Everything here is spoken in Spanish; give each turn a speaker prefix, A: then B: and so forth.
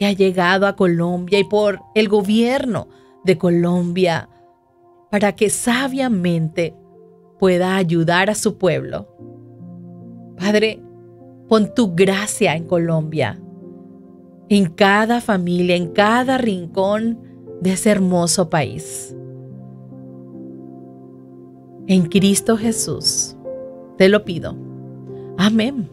A: que ha llegado a Colombia y por el gobierno de Colombia para que sabiamente pueda ayudar a su pueblo. Padre, pon tu gracia en Colombia, en cada familia, en cada rincón de ese hermoso país. En Cristo Jesús te lo pido. Amén.